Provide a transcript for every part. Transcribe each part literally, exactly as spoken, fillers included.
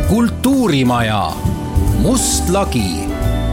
Kultuurimaja Must lagi.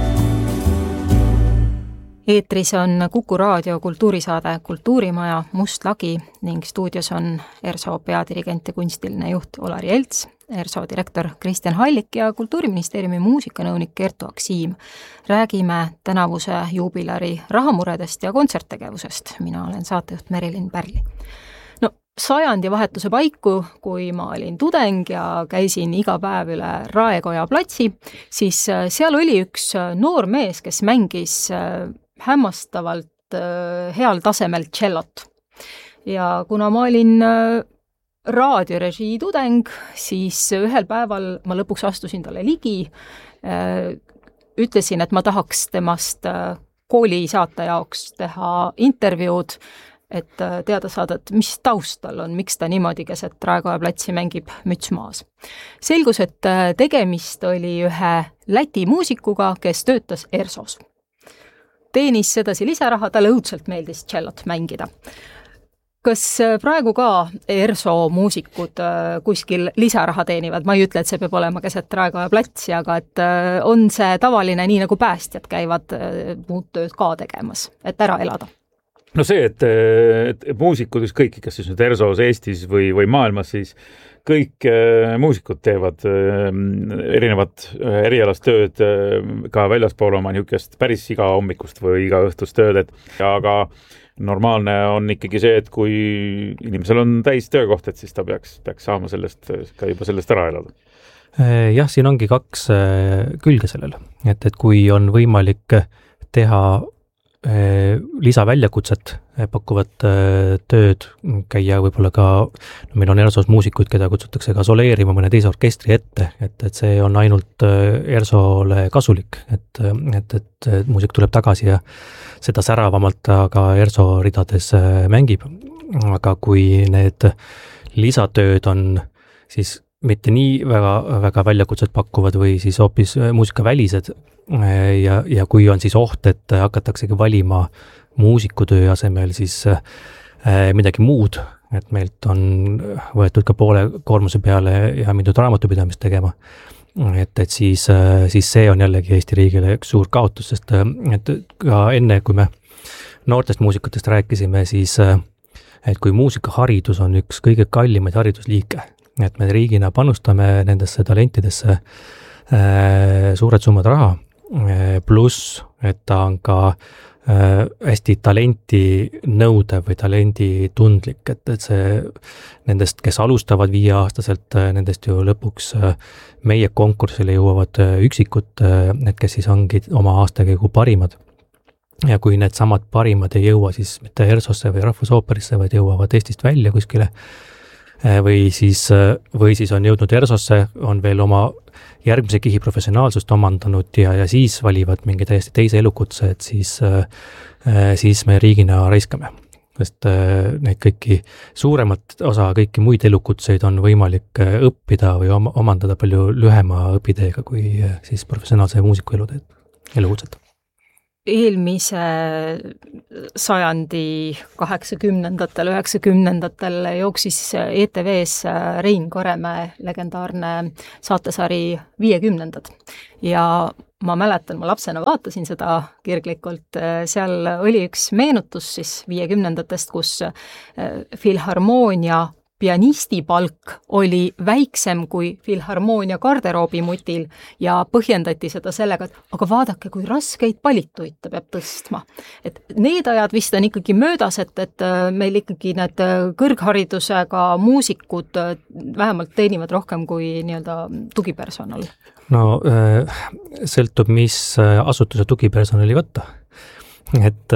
Eetris on Kuku raadio kultuurisaade Kultuurimaja Must lagi ning stuudios on ERSO peadirigent ja kunstiline juht Olari Elts, ERSO direktor Kristjan Hallik ja Kultuuriministeeriumi muusikanõunik Kertu Aksiim. Räägime tänavuse juubilari rahamuredest ja kontserttegevusest. Mina olen saatejuht Merilin Pärli. No, sajandi vahetuse paiku, kui ma olin tudeng ja käisin iga päev üle Raekoja platsi, siis seal oli üks noor mees, kes mängis hämmastavalt heal tasemel tšellot. Ja kuna ma olin raadiorežii tudeng, siis ühel päeval ma lõpuks astusin talle ligi, ütlesin, et ma tahaks temast kooli saate jaoks teha intervjuud, et teada saada, et mis taust tal on, miks ta niimoodi keset Raekoja platsi mängib müts maas. Selgus, et tegemist oli ühe Läti muusikuga, kes töötas ERSOs. Teenis sedasi lisaraha, talle õudselt meeldis tšellot mängida. Kas praegu ka ERSO muusikud kuskil lisaraha teenivad? Ma ei ütle, et see peab olema keset Raekoja platsi, aga et on see tavaline, nii nagu päästjad käivad muud tööd ka tegemas, et ära elada? No see, et, et muusikud ükskõik, kas siis nüüd ERSOs Eestis või, või maailmas, siis kõik äh, muusikud teevad äh, erinevat äh, erialast tööd äh, ka väljaspool oma niisugust päris iga hommikust või iga õhtust tööd, et aga normaalne on ikkagi see, et kui inimesel on täis töökoht, et siis ta peaks, peaks saama sellest ka juba sellest ära elada. Jah, siin ongi kaks külge sellele, et, et kui on võimalik teha lisaväljakutset pakuvat tööd, käia võib-olla ka, no meil on ERSOs muusikuid, keda kutsutakse ka soleerima mõne teise orkestri ette, et, et see on ainult ERSOle kasulik, et, et, et muusik tuleb tagasi ja seda säravamalt aga ERSO ridades mängib, aga kui need lisatööd on siis mitte nii väga, väga väljakutset pakkuvad või siis hoopis muusikavälised ja, ja kui on siis oht, et hakataksegi valima muusikutöö asemel siis midagi muud, et meilt on võetud ka poole koormuse peale ja mindud raamatupidamist tegema, et, et siis, siis see on jällegi Eesti riigile üks suur kaotus, sest et ka enne, kui me noortest muusikutest rääkisime, siis et kui muusikaharidus on üks kõige kallimaid haridusliike, et me riigina panustame nendesse talentidesse äh, suured summad raha, äh, pluss, et ta on ka äh, hästi talenti nõudev või talendi tundlik, et, et see nendest, kes alustavad viieaastaselt, nendest ju lõpuks äh, meie konkursile jõuavad äh, üksikud, äh, need, kes siis ongi oma aastakäigu parimad. Ja kui need samad parimad ei jõua siis mitte ERSOsse või Rahvusooperisse, vaid jõuavad Eestist välja kuskile, või siis, või siis on jõudnud ERSOsse, on veel oma järgmise kihi professionaalsust omandanud ja, ja siis valivad mingi täiesti teise elukutse, et siis, siis me riigina raiskame. Sest neid kõiki suuremat osa, kõiki muid elukutseid on võimalik õppida või omandada palju lühema õpiteega kui siis professionaalse muusiku eluteed, elukutset. Eelmise sajandi kaheksakümnendatel, üheksakümnendatel jooksis E T V-s Rein Koremäe legendaarne saatesari viiekümnendad. Ja ma mäletan, ma lapsena vaatasin seda kirglikult, seal oli üks meenutus siis viiekümnendatest, kus filharmoonia pianisti palk oli väiksem kui filharmoonia garderoobimutil ja põhjendati seda sellega, et aga vaadake, kui raskeid palituid ta peab tõstma. Et need ajad vist on ikkagi möödas, et, et meil ikkagi need kõrgharidusega muusikud vähemalt teenivad rohkem kui nii-öelda tugipersonal. No sõltub, mis asutuse tugipersonali võtta. Et,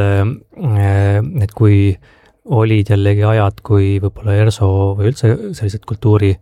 et kui olid jällegi ajad, kui võib-olla ERSO või üldse sellised kultuuri,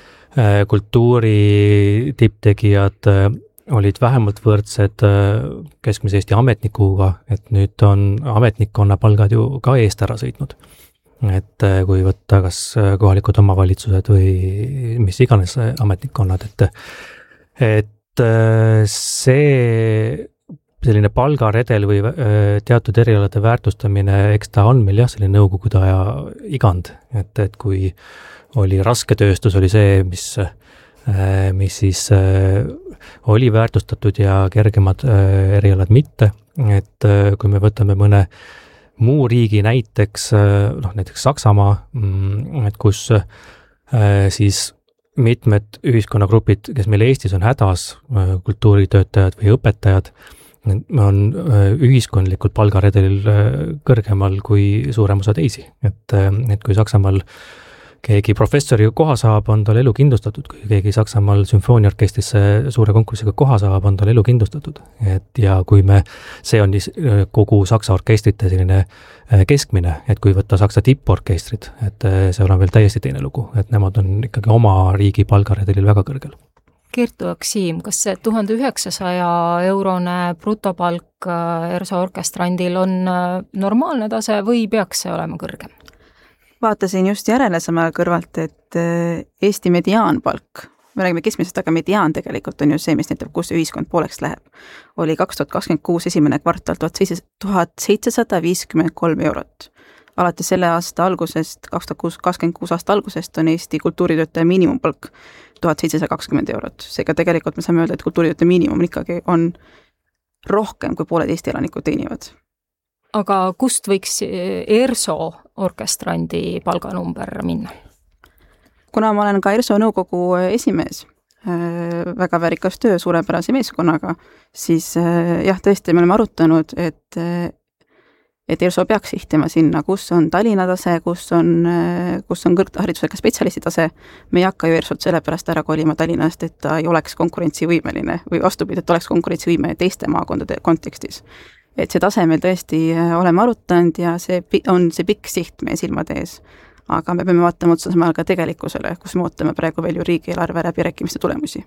kultuuri tipptegijad olid vähemalt võrdsed keskmise Eesti ametnikuga, et nüüd on ametnikkonna palgad ju ka eest ära sõitnud. Et kui võtta kas kohalikud omavalitsused või mis iganes ametnikkonnad, et, et see selline palgaredel või teatud erialade väärtustamine, eks ta on meil jah, selline nõukogude aja igand, et, et kui oli rasketööstus, oli see, mis mis siis oli väärtustatud ja kergemad erialad mitte, et kui me võtame mõne muu riigi näiteks, noh näiteks Saksamaa, et kus siis mitmed ühiskonnagrupid, kes meil Eestis on hädas, kultuuritöötajad või õpetajad, on ühiskondlikult palgaredelil kõrgemal kui suurem osa teisi. Et, et kui Saksamaal keegi professori koha saab, on tal elu kindlustatud, kui keegi Saksamaal sümfooniaorkestrisse suure konkursiga koha saab, on tal elu kindlustatud. Et ja kui me, see on kogu Saksa orkestrite selline keskmine, et kui võtta Saksa tipporkestrid, et see on veel täiesti teine lugu, et nemad on ikkagi oma riigi palgaredelil väga kõrgel. Kertu Aksim, kas see tuhande üheksasaja eurone brutopalk ERSO orkestrandil on normaalne tase või peaks see olema kõrgem? Vaatasin just järele samal kõrvalt, et Eesti mediaanpalk, me räägime keskmisest, aga mediaan tegelikult on ju see, mis näitab, kus ühiskond pooleks läheb, oli kaks tuhat kakskümmend kuus esimene kvartal tuhat seitsesada viiskümmend kolm eurot. Alates selle aasta algusest, kaks tuhat kakskümmend kuus aasta algusest on Eesti kultuuritöötaja miinimumpalk tuhat seitsesada kakskümmend eurot. Seega tegelikult me saame öelda, et kultuuritöötaja miinimum ikkagi on rohkem kui pooled Eesti elanikud teenivad. Aga kust võiks ERSO orkestrandi palganumber minna? Kuna ma olen ka ERSO nõukogu esimees, väga väärikas töö suurepärase meeskonnaga, siis jah, tõesti me oleme arutanud, et, et ERSO peaks sihtima sinna, kus on Tallinna tase, kus on, kus on kõrgharidusega spetsialisti tase. Me ei hakka ju ERSOt sellepärast ära kolima Tallinnast, et ta ei oleks konkurentsivõimeline või vastupidi, et oleks konkurentsivõimeline teiste maakondade kontekstis. Et see tase meil tõesti oleme arutanud ja see on see pikk siht meie silmade ees. Aga me peame vaatama otsa samal ka tegelikkusele, kus me ootame praegu veel ju riigieelarve läbirääkimiste tulemusi.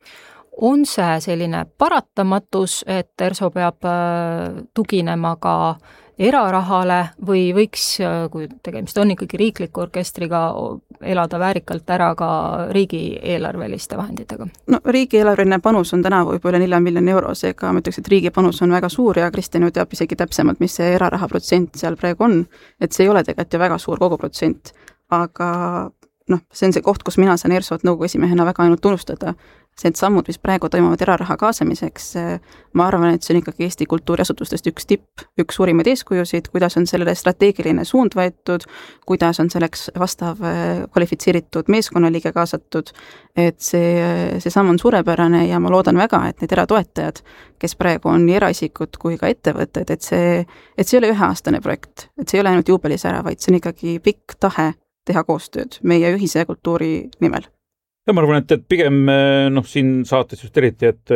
On see selline paratamatus, et ERSO peab tuginema ka erarahale või võiks, kui tegemist on ikkagi riikliku orkestriga, elada väärikalt ära ka riigieelarveliste vahenditega? No riigieelarveline panus on täna võib üle nelja miljoni euro, seega ma ütleks, et riigi panus on väga suur ja Kristjan ju teab isegi täpsemalt, mis see eraraha protsent seal praegu on, et see ei ole tegelikult ju väga suur kogu protsent, aga noh, see on see koht, kus mina saan ERSO-t nõukogu esimehena väga ainult tunnustada. See sammud, mis praegu toimuvad eraraha kaasamiseks, ma arvan, et see on ikkagi Eesti kultuuriasutustest üks tipp, üks suurimaid eeskujusid, kuidas on sellele strateegiline suund võetud, kuidas on selleks vastav kvalifitseeritud meeskonnaliige kaasatud, et see, see samm on suurepärane ja ma loodan väga, et need eratoetajad, kes praegu on nii eraisikud kui ka ettevõtted, et see, et see ei ole üheaastane projekt, et see ei ole ainult juubelis ära, vaid see on ikkagi pikk tahe teha koostööd meie ühise kultuuri nimel. Ja ma arvan, et, et pigem noh, siin saates just eriti, et,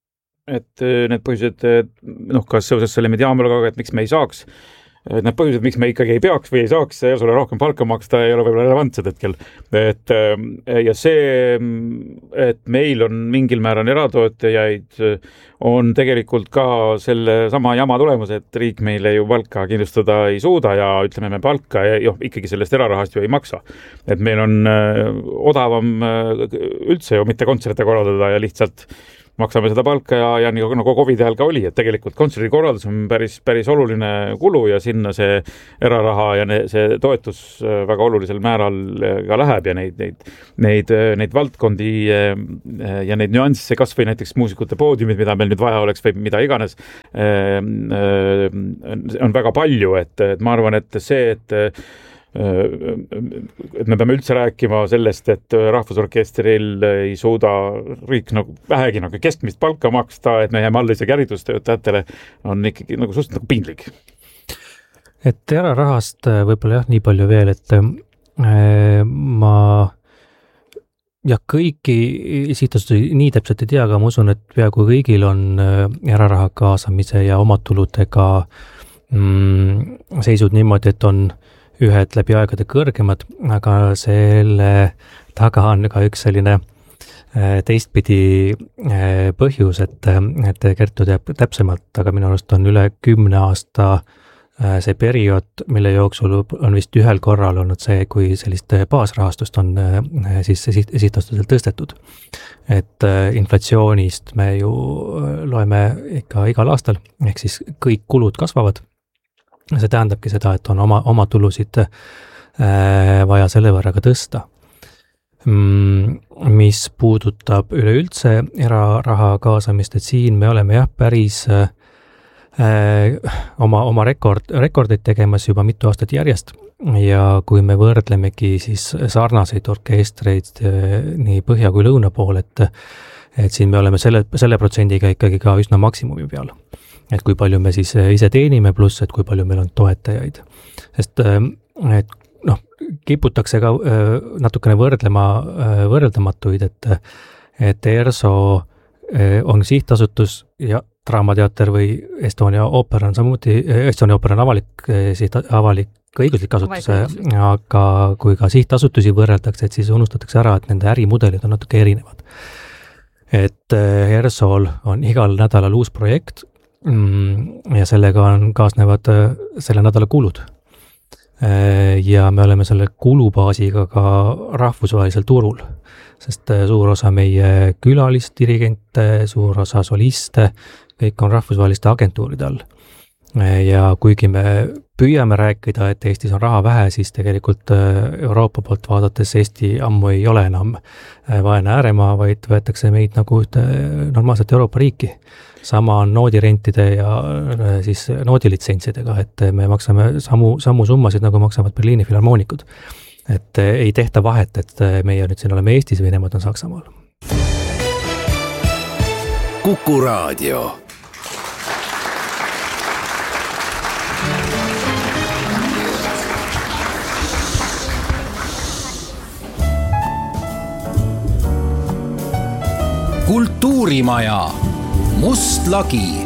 et need põhjused, noh, kas seoses selle mediaanpalgaga, et miks me ei saaks, need põhjused, miks me ikkagi ei peaks või ei saaks ERSO-le rohkem palka maksta, ei ole võib-olla relevantsed hetkel. Et, ja see, et meil on mingil määral eratoetajaid, on tegelikult ka selle sama jama tulemus, et riik meile ju palka kindlustada ei suuda ja ütleme me palka ja joh, ikkagi sellest erarahast ju ei maksa. Et meil on odavam üldse ju mitte kontserte korraldada ja lihtsalt maksame seda palka ja, ja nagu, nagu COVID ajal ka oli, et tegelikult kontserdikorraldus on päris, päris oluline kulu ja sinna see eraraha ja ne, see toetus väga olulisel määral ka läheb ja neid, neid, neid, neid valdkondi ja neid nüansse, kas või näiteks muusikute poodiumid, mida meil nüüd vaja oleks või mida iganes, on väga palju, et, et ma arvan, et see, et et me peame üldse rääkima sellest, et rahvusorkestril ei suuda riik nagu vähegi nagu keskmist palka maksta, et me jääme alla isegi äritustöötajatele, on ikkagi nagu suhteliselt nagu piinlik. Et erarahast võib-olla jah, nii palju veel, et ma ja kõiki sihtasutusi nii täpselt ei tea, aga ma usun, et peaaegu kõigil on eraraha kaasamise ja omatuludega mm, seisud niimoodi, et on ühed läbi aegade kõrgemad, aga selle taga on ka üks selline teistpidi põhjus, et, et Kertu teab täpsemalt, aga minu arust on üle kümne aasta see periood, mille jooksul on vist ühel korral olnud see, kui sellist baasrahastust on siis sihtasutusel tõstetud. Et inflatsioonist me ju loeme ikka igal aastal, ehk siis kõik kulud kasvavad. See tähendabki seda, et on oma, oma tulusid äh, vaja selle võrra ka tõsta. Mis puudutab üleüldse eraraha kaasamist, et siin me oleme jah päris äh, oma, oma rekord, rekordeid tegemas juba mitu aastat järjest ja kui me võrdlemegi siis sarnaseid orkestreid nii põhja kui lõuna pool, et et siin me oleme selle, selle protsendiga ikkagi ka üsna maksimumi peal. Et kui palju me siis ise teenime, pluss, et kui palju meil on toetajaid. Sest et noh, kiputakse ka natukene võrdlema võrreldamatuid, et, et ERSO on sihtasutus ja Draamateater või Estonia ooper on samuti, Estonia ooper on avalik, siht, avalik õiguslik asutuse, aga kui ka sihtasutusi võrreldakse, et siis unustatakse ära, et nende ärimudelid on natuke erinevad. Et ERSO-l on igal nädalal uus projekt ja sellega on kaasnevad selle nädala kulud. Ja me oleme selle kulubaasiga ka rahvusvahelisel turul, sest suur osa meie külalisdirigente, suur osa soliste, kõik on rahvusvaheliste agentuuride all. Ja kuigi me püüame rääkida, et Eestis on raha vähe, siis tegelikult Euroopa poolt vaadates Eesti ammu ei ole enam vaene ääremaa, vaid võetakse meid nagu ühte normaalset Euroopa riiki. Sama on noodirentide ja siis noodilitsentsidega, et me maksame samu, samu summasid, nagu maksavad Berliini filharmoonikud. Et ei tehta vahet, et meie nüüd siin oleme Eestis või nemad on Saksamaal. Kuku Raadio. Kultuurimaja. Must lagi.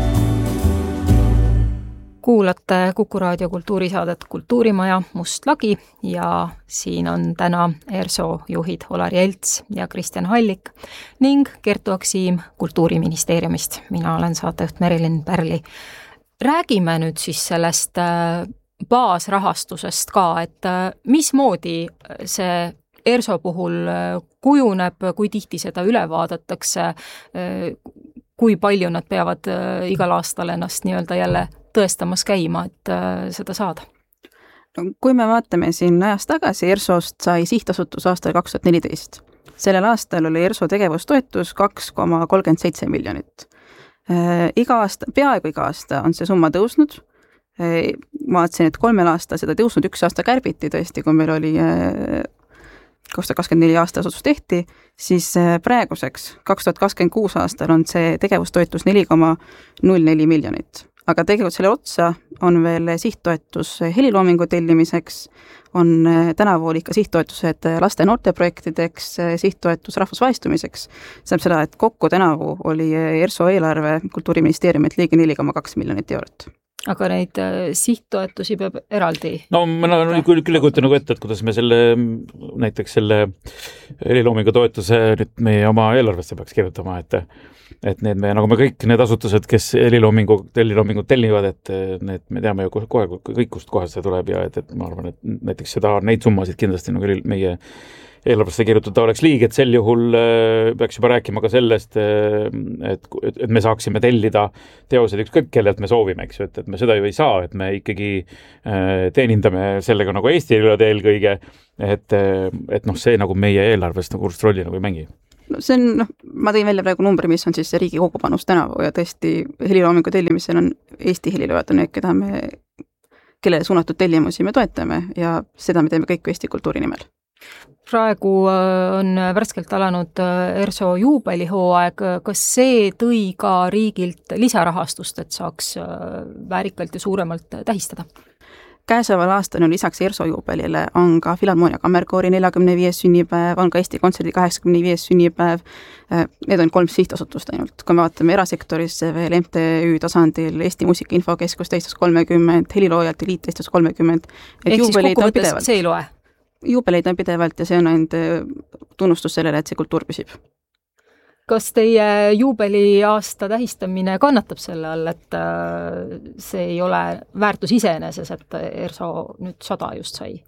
Kuulate Kuku Raadio kultuurisaadet Kultuurimaja Must lagi ja siin on täna ERSO juhid Olari Elts ja Kristjan Hallik ning Kertu Aksiim Kultuuriministeeriumist. Mina olen saatejuht Merilin Pärli. Räägime nüüd siis sellest baasrahastusest ka, et mismoodi see ERSO puhul kujuneb, kui tihti seda üle vaadatakse, kui palju nad peavad igal aastal ennast nii-öelda jälle tõestamas käima, et seda saada? No, kui me vaatame siin ajast tagasi, ERSO-st sai sihtasutus aastal kaks tuhat neliteist. Sellel aastal oli ERSO tegevustoetus kaks koma kolmkümmend seitse miljonit. Iga aasta, peaaegu iga aasta on see summa tõusnud. Ma vaatasin, et kolmel aasta seda tõusnud, üks aasta kärbiti tõesti, kui meil oli kaks tuhat kakskümmend neli aastas otsus tehti, siis praeguseks kaks tuhat kakskümmend kuus aastal on see tegevustoetus neli koma null neli miljonit. Aga tegelikult selle otsa on veel sihttoetus heliloomingu tellimiseks, on tänavu oli ikka sihttoetused laste noorte projektideks, sihttoetus rahvusvaistumiseks. Saab seda, et kokku tänavu oli ERSO eelarve Kultuuriministeeriumilt liigi neli koma kaks miljonit eurot. Aga neid sihttoetusi peab eraldi? No ma no, küll, küll kujutan nagu ette, et kuidas me selle, näiteks selle heliloomingu toetuse nüüd meie oma eelarvesse peaks kirjutama, et, et need me, nagu me kõik need asutused, kes heliloomingu, heliloomingu tellivad, et need me teame ju kohe, kõik kust kohast see tuleb ja et, et ma arvan, et näiteks seda, neid summasid kindlasti nagu meie eelarvesse kirjutada oleks liig, et sel juhul peaks juba rääkima ka sellest, et, et me saaksime tellida teosed ükskõik kellelt me soovime, eks ju, et, et me seda ju ei saa, et me ikkagi teenindame sellega nagu Eesti eelkõige, et, et noh, see nagu meie eelarvest nagu kurst rolli nagu ei mängi. No see on, noh, ma tõin välja praegu numbri, mis on siis riigi kogupanus tänavu ja tõesti heliloomingu tellimisel on Eesti heliloojad on need, keda me, kellele suunatud tellimusi me toetame ja seda me teeme kõik Eesti kultuuri nimel. Praegu on värskelt alanud ERSO juubelihooaeg. Kas see tõi ka riigilt lisarahastust, et saaks väärikalt ja suuremalt tähistada? Käesoleval aastal on lisaks ERSO juubelile on ka Filharmoonia Kammerkoori neljakümne viies sünnipäev, on ka Eesti Kontserdi kaheksakümne viies sünnipäev. Need on kolm sihtasutust ainult. Kui me vaatame erasektorisse veel M T Ü tasandil, Eesti Muusikainfokeskus teistes kolmekümmend, heliloojate liit teistes kolmekümmend. Ehk siis kokkuvõttes see ei loe? Juubeleid on pidevalt ja see on ainult tunnustus sellele, et see kultuur püsib. Kas teie juubeli aasta tähistamine kannatab selle all, et see ei ole väärtus iseeneses, et ERSO nüüd sada just sai?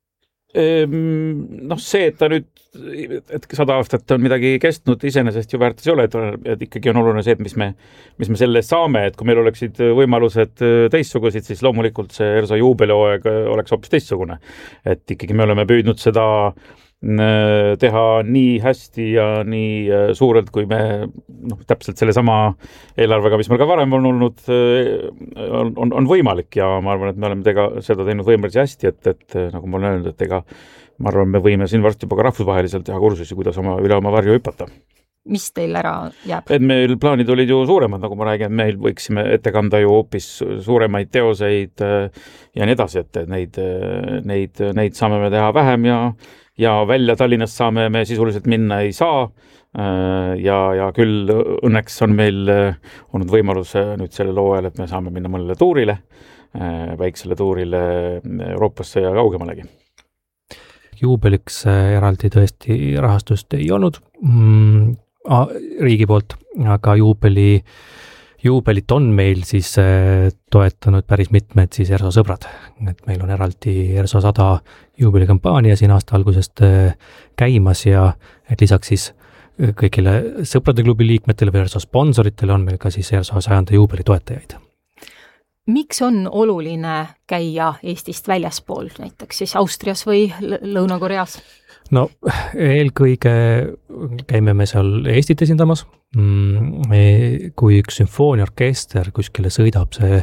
Noh, see, et ta nüüd, et sada aastat on midagi kestnud, iseenesest ju väärtus ei ole, et ikkagi on oluline see, et mis me, mis me selle saame, et kui meil oleksid võimalused teistsugusid, siis loomulikult see ERSO juubelihooaeg oleks hoopis teistsugune. Et ikkagi me oleme püüdnud seda teha nii hästi ja nii suurelt, kui me noh, täpselt selle sama eelarvega, mis meil ka varem on olnud, on, on, on võimalik ja ma arvan, et me oleme tega, seda teinud võimalisi hästi, et, et nagu ma olen öelnud, et ega ma arvan, me võime siin varsti juba ka rahvusvaheliselt teha kursusi, kuidas oma, üle oma varju hüpata. Mis teil ära jääb? Et meil plaanid olid ju suuremad, nagu ma räägin, meil võiksime ette kanda ju hoopis suuremaid teoseid ja nii edasi, et neid, neid, neid saame me teha vähem ja, ja välja Tallinnast saame me sisuliselt minna ei saa ja, ja küll õnneks on meil olnud võimalus nüüd sellel hooajal, et me saame minna mõnele tuurile, väiksele tuurile Euroopasse ja kaugemalegi. Juubeliks eraldi tõesti rahastust ei olnud mm, riigi poolt, aga juubeli, juubelit on meil siis toetanud päris mitmed siis ERSO sõbrad. Et meil on eraldi ERSO sada juubelikampaania siin aasta algusest käimas ja et lisaks siis kõigile sõprade klubi liikmetele või ERSO sponsoritele on meil ka siis ERSO sajanda juubeli toetajaid. Miks on oluline käia Eestist väljaspool, näiteks siis Austrias või Lõuna-Koreas? No eelkõige käime me seal Eestit esindamas. Kui üks sümfooniaorkester kuskile sõidab, see,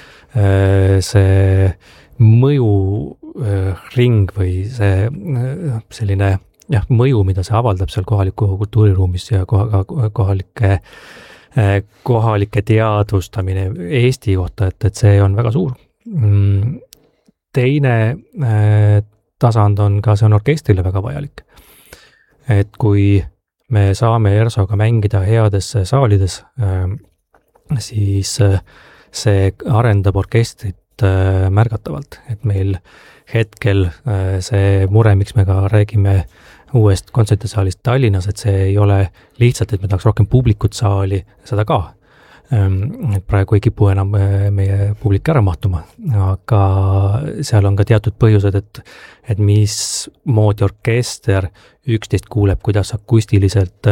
see mõju ring või see selline jah, mõju, mida see avaldab seal kohaliku kultuuriruumis ja kohalike kohalike teadvustamine Eesti kohta, et, et see on väga suur. Teine tasand on ka, see on orkestrile väga vajalik. Et kui me saame ERSOga mängida heades saalides, siis see arendab orkestrit märgatavalt, et meil hetkel see mure, miks me ka räägime uuest kontsertisaalist Tallinnas, et see ei ole lihtsalt, et me tahaks rohkem publikut saali, seda ka. Et praegu ei kipu enam meie publik ära mahtuma, aga seal on ka teatud põhjused, et, et mis moodi orkester üksteist kuuleb, kuidas akustiliselt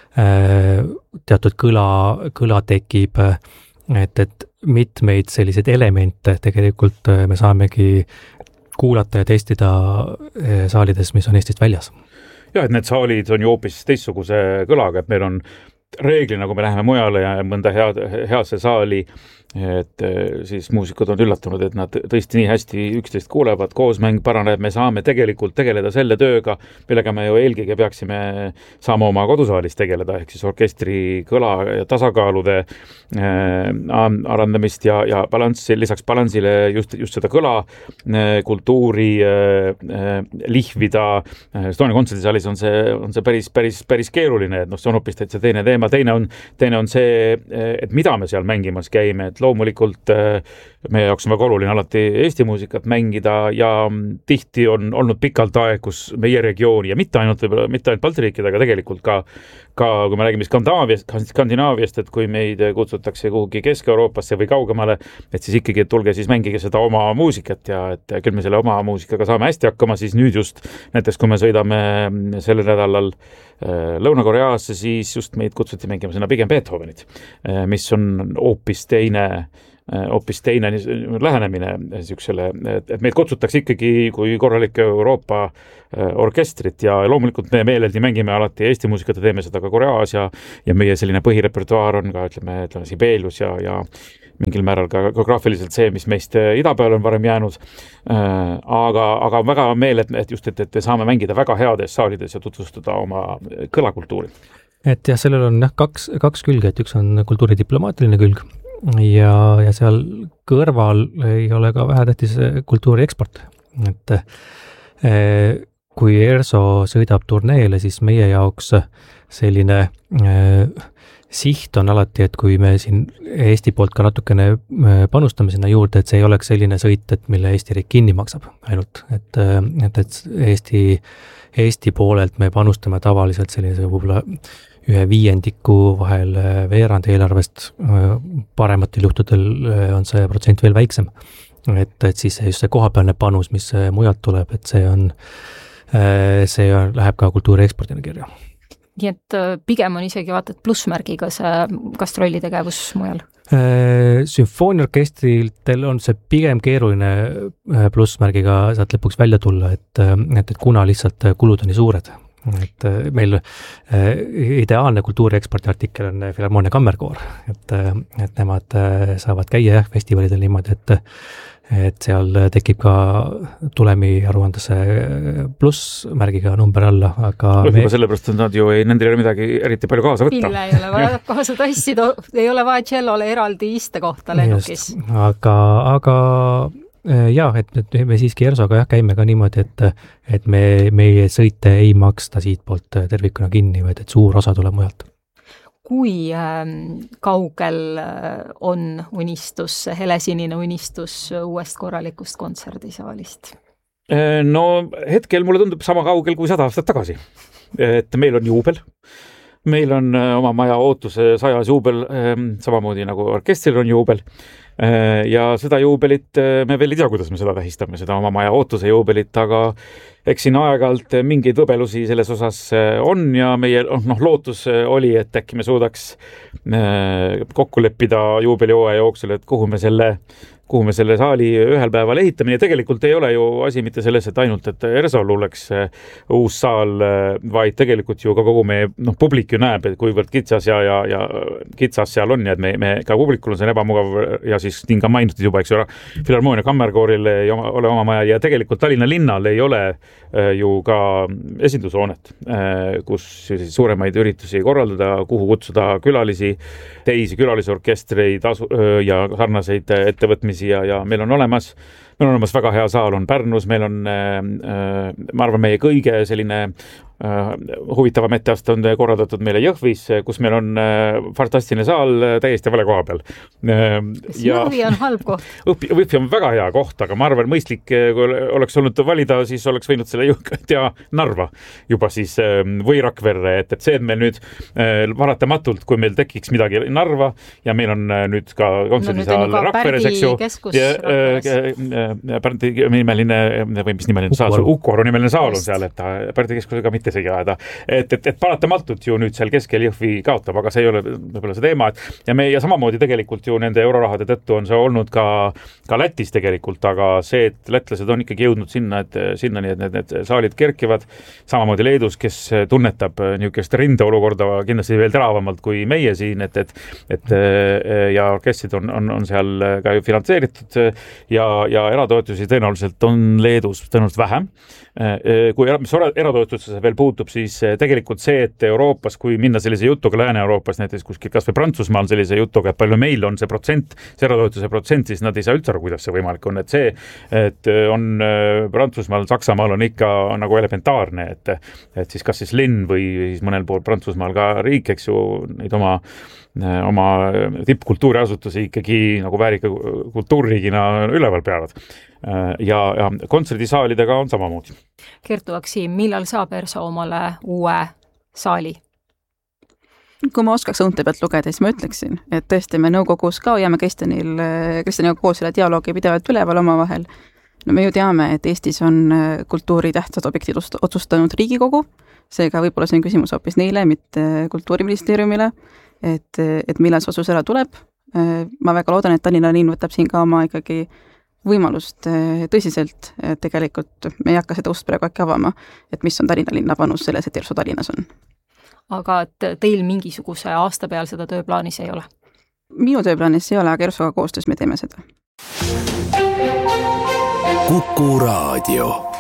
teatud kõla, kõla tekib, et, et mitmeid selliseid elemente tegelikult me saamegi kuulata ja testida saalides, mis on Eestist väljas. Ja, et need saalid on ju hoopis teistsuguse kõlaga, et meil on reeglina, kui me läheme mujale ja mõnda head, heasse saali, et siis muusikud on üllatunud, et nad tõesti nii hästi üksteist kuulevad, koosmäng paraneb, me saame tegelikult tegeleda selle tööga, millega me ju eelkõige peaksime saama oma kodusaalis tegeleda, ehk siis orkestri kõla ja tasakaalude äh, arendamist ja, ja balanssi, lisaks balansile just, just seda kõla äh, kultuuri äh, lihvida. Estonia kontsertisaalis on see, on see päris, päris, päris keeruline, et noh, see on hoopis täitsa teine teema, teine on, teine on see, et mida me seal mängimas käime, et loomulikult meie jaoks on väga oluline alati Eesti muusikat mängida ja tihti on olnud pikalt aeg, kus meie regiooni ja mitte ainult, mitte ainult Balti riikide, aga tegelikult ka, ka kui me räägime Skandinaaviast, Skandinaaviast, et kui meid kutsutakse kuhugi Kesk-Euroopasse või kaugemale, et siis ikkagi, et tulge siis mängige seda oma muusikat ja et küll me selle oma muusikaga saame hästi hakkama, siis nüüd just näiteks kui me sõidame sellel nädalal Lõuna-Koreasse, siis just meid kutsuti mängima sinna pigem Beethovenit, mis on hoopis teine hoopis teine lähenemine siuksele, et meid kutsutakse ikkagi kui korralik Euroopa orkestrit ja loomulikult me meeleldi mängime alati Eesti muusikat ja teeme seda ka Koreas ja, ja meie selline põhirepertuaar on ka, ütleme, ütleme Sibelius ja, ja mingil määral ka geograafiliselt see, mis meist ida peal on varem jäänud. Aga, aga on väga meel, et, et just, et, et saame mängida väga heades saalides ja tutvustada oma kõlakultuuri. Et jah, sellel on jah, kaks, kaks külge, et üks on kultuuridiplomaatiline külg ja, ja seal kõrval ei ole ka vähetähtis kultuuri eksport. Et eh, kui ERSO sõidab turneele, siis meie jaoks selline eh, siht on alati, et kui me siin Eesti poolt ka natukene panustame sinna juurde, et see ei oleks selline sõit, et mille Eesti riik kinni maksab ainult. Et, et, et Eesti, Eesti poolelt me panustame tavaliselt sellise võib-olla ühe viiendiku vahel veerand eelarvest, parematel juhtudel on see protsent veel väiksem. Et, et siis just see kohapealne panus, mis mujalt tuleb, et see on, see on, läheb ka kultuuri ekspordina kirja. Nii et pigem on isegi vaata, et plussmärgiga see gastrollitegevus mujal? Sümfooniaorkestritel on see pigem keeruline plussmärgiga sealt lõpuks välja tulla, et, et, et kuna lihtsalt kulud on nii suured. Et meil ideaalne kultuurieksporti artikkel on Filharmoonia Kammerkoor, et, et nemad saavad käia jah, festivalidel niimoodi, et et seal tekib ka tulemi aruandesse plussmärgiga number alla, aga me... juba sellepärast, et nad ju ei, nendel ei ole midagi eriti palju kaasa võtta. Pille ei ole vaja kaasa tassida, ei ole vaja tšellole eraldi istekohta lennukis. Aga, aga jah, et, et me siiski ERSOga jah, käime ka niimoodi, et, et me, meie sõite ei maksta siit poolt tervikuna kinni, vaid et suur osa tuleb mujalt. Kui äh, kaugel on unistus, helesinine unistus uuest korralikust kontserdisaalist? No hetkel mulle tundub sama kaugel kui sada aastat tagasi. Et meil on juubel. Meil on oma maja ootuse sajas juubel, samamoodi nagu orkestril on juubel. Ja seda juubelit me veel ei tea, kuidas me seda tähistame, seda oma maja ootuse juubelit, aga eks siin aeg-ajalt mingeid võbelusi selles osas on ja meie noh, lootus oli, et äkki me suudaks kokku leppida juubelihooaja jooksul, et kuhu me selle kuhu me selle saali ühel päeval ehitame ja tegelikult ei ole ju asi mitte selles, et ainult, et ERSOl oleks uus saal, vaid tegelikult ju ka kogu meie noh, publik ju näeb, et kuivõrd kitsas ja, ja, ja kitsas seal on ja et me, me ka publikul on see ebamugav ja siis nii ka mainitud juba, eks ju, Filharmoonia Kammerkooril ei ole oma maja ja tegelikult Tallinna linnal ei ole ju ka esindushoonet, kus suuremaid üritusi korraldada, kuhu kutsuda külalisi, teisi külalisorkestreid ja sarnaseid ettevõtmisi ja, ja meil on olemas, meil on olemas väga hea saal on Pärnus, meil on, ma arvan, meie kõige selline huvitavam etteaste on korraldatud meile Jõhvis, kus meil on fantastiline saal täiesti vale koha peal. Kas Jõhvi on halb koht? Jõhvi on väga hea koht, aga ma arvan, mõistlik, kui oleks olnud valida, siis oleks võinud selle tea Narva juba siis või Rakverre, et, et see on meil nüüd varatamatult, kui meil tekiks midagi Narva ja meil on nüüd ka kontserdisaal no, Rakveres, eks ju. Pärdi nimeline, või mis nimeline saal, Ukoru nimeline saal on seal, et Pärdi keskusega mitte segi ajada. Et, et, et paratamatult ju nüüd seal keskel Jõhvi kaotab, aga see ei ole võib-olla see teema. Et ja, me, ja samamoodi tegelikult ju nende eurorahade tõttu on see olnud ka, ka Lätis tegelikult, aga see, et lätlased on ikkagi jõudnud sinna, et sinna nii, et need, need saalid kerkivad. Samamoodi Leedus, kes tunnetab niisugust rindeolukorda kindlasti veel teravamalt kui meie siin, et, et, et ja orkestrid on, on, on seal ka ju finantseeritud ja, ja eratoetusi tõenäoliselt on Leedus tõenäoliselt vähem. Kui mis eratoetusse veel puutub, siis tegelikult see, et Euroopas, kui minna sellise jutuga Lääne-Euroopas, näiteks kuskil kas või Prantsusmaal sellise jutuga, et palju meil on see protsent, see eratoetuse protsent, siis nad ei saa üldse aru, kuidas see võimalik on. Et see, et on Prantsusmaal, Saksamaal on ikka nagu elementaarne, et, et siis kas siis linn või siis mõnel pool Prantsusmaal ka riik, eks ju, neid oma oma tippkultuuriasutusi ikkagi nagu väärika kultuurriigina üleval peavad. Ja, ja kontserdisaalidega on samamoodi. Kertu Aksim, millal saab ERSO omale uue saali? Kui ma oskaks õunte pealt lugeda, siis ma ütleksin, et tõesti me nõukogus ka hoiame Kristjanil, Kristjaniga koos selle dialoogi pidevalt üleval oma vahel. No me ju teame, et Eestis on kultuuri tähtsad objektid otsustanud Riigikogu, seega võib-olla see on küsimus hoopis neile, mitte Kultuuriministeeriumile, et, et millal see otsus ära tuleb. Ma väga loodan, et Tallinna linn võtab siin ka oma ikkagi võimalust tõsiselt, tegelikult me ei hakka seda ust praegu äkki avama, et mis on Tallinna linna panus selles, et ERSO Tallinnas on. Aga et teil mingisuguse aasta peal seda tööplaanis ei ole? Minu tööplaanis ei ole, aga ERSOga koostöös me teeme seda. Kuku Raadio.